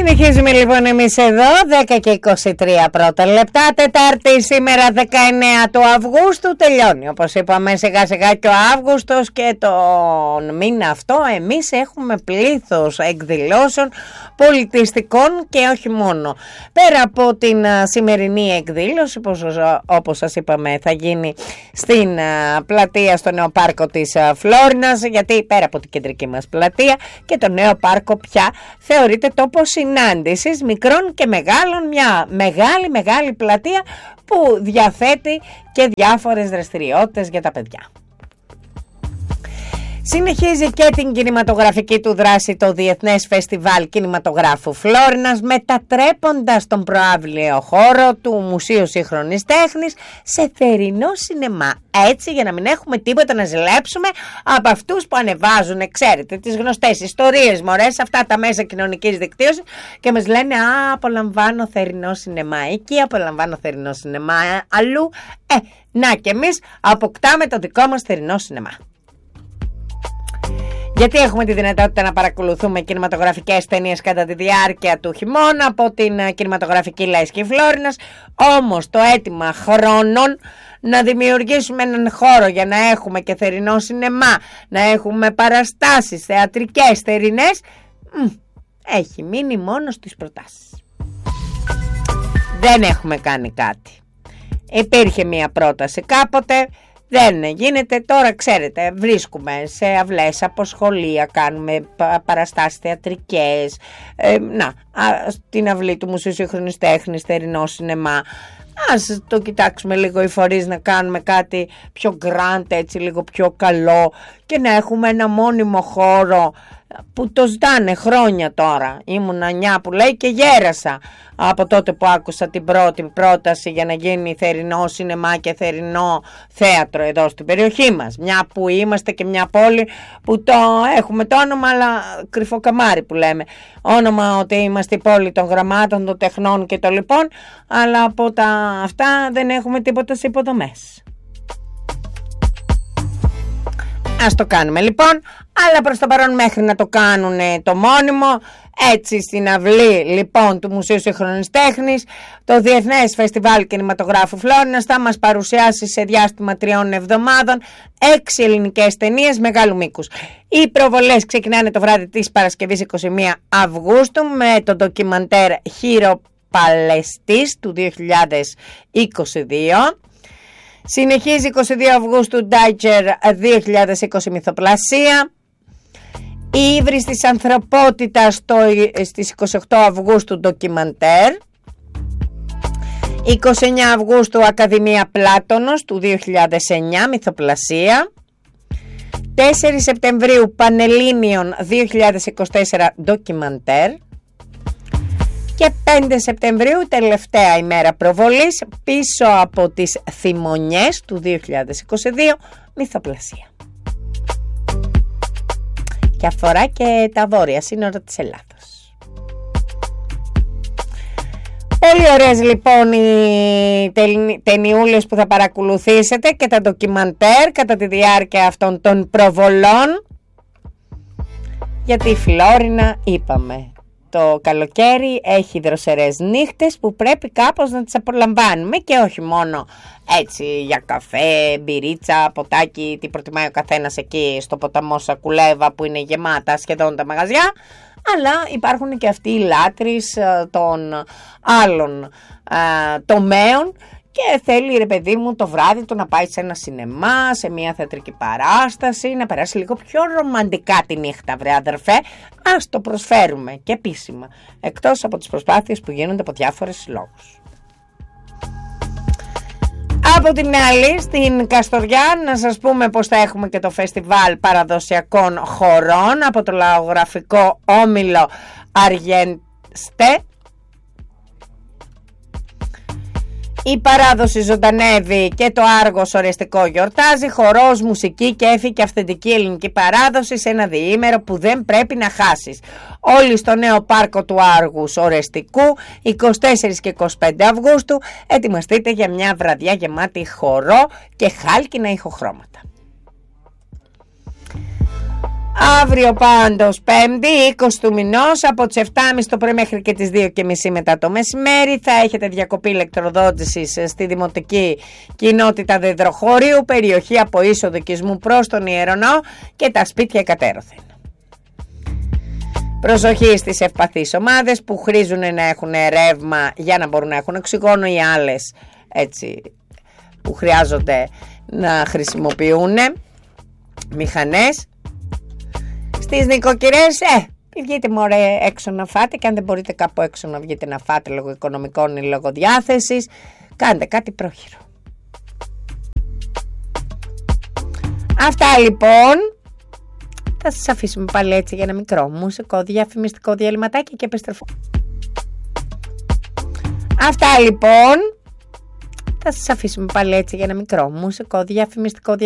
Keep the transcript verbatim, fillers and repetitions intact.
Συνεχίζουμε λοιπόν εμείς εδώ, δέκα και είκοσι τρία πρώτα λεπτά, Τετάρτη σήμερα δεκαεννέα του Αυγούστου, τελειώνει όπως είπαμε σιγά σιγά και ο Αύγουστος και τον μήνα αυτό εμείς έχουμε πλήθος εκδηλώσεων πολιτιστικών και όχι μόνο. Πέρα από την σημερινή εκδήλωση, όπως σας είπαμε θα γίνει στην πλατεία στο νέο πάρκο της Φλόρινας, γιατί πέρα από την κεντρική μας πλατεία και το νέο πάρκο πια θεωρείται τόπος συνάντησης μικρών και μεγάλων, μια μεγάλη μεγάλη πλατεία που διαθέτει και διάφορες δραστηριότητες για τα παιδιά. Συνεχίζει και την κινηματογραφική του δράση το Διεθνές Φεστιβάλ Κινηματογράφου Φλόρινας, μετατρέποντας τον προαύλιο χώρο του Μουσείου Σύγχρονης Τέχνης σε θερινό σινεμά. Έτσι, για να μην έχουμε τίποτα να ζηλέψουμε από αυτούς που ανεβάζουν, ξέρετε, τις γνωστές ιστορίες μωρές, αυτά τα μέσα κοινωνικής δικτύωσης και μας λένε «Α, απολαμβάνω θερινό σινεμά εκεί, απολαμβάνω θερινό σινεμά αλλού». Ε, να και εμείς αποκτάμε το δικό μας θερινό σινεμά. Γιατί έχουμε τη δυνατότητα να παρακολουθούμε κινηματογραφικές ταινίες κατά τη διάρκεια του χειμώνα από την κινηματογραφική λέσχη Φλόρινας, όμως το αίτημα χρόνων να δημιουργήσουμε έναν χώρο για να έχουμε και θερινό σινεμά, να έχουμε παραστάσεις θεατρικές, θερινές, μ, έχει μείνει μόνο στις προτάσεις. Δεν έχουμε κάνει κάτι. Υπήρχε μία πρόταση κάποτε, δεν γίνεται, τώρα ξέρετε βρίσκουμε σε αυλές από σχολεία, κάνουμε παραστάσεις θεατρικές, ε, να, στην αυλή του Μουσείου Σύγχρονης Τέχνης, θερινό σινεμά. Ας το κοιτάξουμε λίγο οι φορείς να κάνουμε κάτι πιο grand, έτσι λίγο πιο καλό και να έχουμε ένα μόνιμο χώρο που το ζητάνε χρόνια τώρα. Ήμουν νιά που λέει και γέρασα από τότε που άκουσα την πρώτη πρόταση για να γίνει θερινό σινεμά και θερινό θέατρο εδώ στην περιοχή μας. Μια που είμαστε και μια πόλη που το έχουμε το όνομα, αλλά κρυφό καμάρι που λέμε. Όνομα ότι είμαστε η πόλη των γραμμάτων, των τεχνών και το λοιπόν, αλλά από τα αυτά δεν έχουμε τίποτα σε υποδομές. Ας το κάνουμε λοιπόν, αλλά προς το παρόν μέχρι να το κάνουν το μόνιμο, έτσι στην αυλή λοιπόν του Μουσείου Σύγχρονης Τέχνης, το Διεθνές Φεστιβάλ Κινηματογράφου Φλόρινας θα μας παρουσιάσει σε διάστημα τριών εβδομάδων έξι ελληνικές ταινίες μεγάλου μήκους. Οι προβολές ξεκινάνε το βράδυ της Παρασκευής είκοσι μία Αυγούστου με το ντοκιμαντέρ Χείρο Παλαιστής του δύο χιλιάδες είκοσι δύο. Συνεχίζει είκοσι δύο Αυγούστου Ντάιτζερ δύο χιλιάδες είκοσι Μυθοπλασία. Η ύβρις της ανθρωπότητας στο, στις είκοσι οκτώ Αυγούστου ντοκιμαντέρ. είκοσι εννέα Αυγούστου Ακαδημία Πλάτωνος του δύο χιλιάδες εννέα Μυθοπλασία. τέσσερις Σεπτεμβρίου Πανελλήνιον δύο χιλιάδες είκοσι τέσσερα ντοκιμαντέρ. Και πέντε Σεπτεμβρίου τελευταία ημέρα προβολής πίσω από τις θυμονιές του δύο χιλιάδες είκοσι δύο Μυθοπλασία. Και αφορά και τα βόρεια σύνορα της Ελλάδος. Πολύ ωραίες λοιπόν οι ταινιούλες που θα παρακολουθήσετε και τα ντοκιμαντέρ κατά τη διάρκεια αυτών των προβολών. Γιατί η Φλόρινα είπαμε, το καλοκαίρι έχει δροσερές νύχτες που πρέπει κάπως να τις απολαμβάνουμε και όχι μόνο έτσι για καφέ, μπυρίτσα, ποτάκι, τι προτιμάει ο καθένας εκεί στο ποταμό Σακουλέβα που είναι γεμάτα σχεδόν τα μαγαζιά, αλλά υπάρχουν και αυτοί οι λάτρεις των άλλων α, τομέων και θέλει ρε παιδί μου το βράδυ του να πάει σε ένα σινεμά, σε μια θεατρική παράσταση, να περάσει λίγο πιο ρομαντικά τη νύχτα βρε αδερφέ. Ας το προσφέρουμε και επίσημα, εκτός από τις προσπάθειες που γίνονται από διάφορες συλλόγους. Από την άλλη στην Καστοριά να σας πούμε πως θα έχουμε και το φεστιβάλ παραδοσιακών χορών από το λαογραφικό όμιλο Αργένστε. Η παράδοση ζωντανεύει και το Άργος οριστικό γιορτάζει, χορός, μουσική, κέφι και αυθεντική ελληνική παράδοση σε ένα διήμερο που δεν πρέπει να χάσεις. Όλοι στο νέο πάρκο του Άργους οριστικού, είκοσι τέσσερις και είκοσι πέντε Αυγούστου, ετοιμαστείτε για μια βραδιά γεμάτη χορό και χάλκινα ηχοχρώματα. Αύριο πάντως Πέμπτη είκοσι του μηνός από τις επτά και μισή το πρωί μέχρι και τις δύο και μισή μετά το μεσημέρι θα έχετε διακοπή ηλεκτροδότησης στη Δημοτική Κοινότητα Δεδροχωρίου, περιοχή από είσοδο οικισμού προς τον Ιερονό και τα σπίτια εκατέρωθεν. Προσοχή στις ευπαθείς ομάδες που χρήζουν να έχουν ρεύμα για να μπορούν να έχουν οξυγόνο, ή άλλες έτσι που χρειάζονται να χρησιμοποιούν μηχανές. Στις νοικοκυρές, ε, βγείτε μωρέ έξω να φάτε, και αν δεν μπορείτε κάπου έξω να βγείτε να φάτε λόγω οικονομικών ή λόγω διάθεσης, κάντε κάτι πρόχειρο. Αυτά λοιπόν. Θα σας αφήσουμε πάλι έτσι για ένα μικρό μουσικό διαφημιστικό διαλυματάκι και επιστρέφω. Αυτά λοιπόν. Θα σας αφήσουμε πάλι έτσι για ένα μικρό μουσικό διαφημιστικό διαλυματάκι.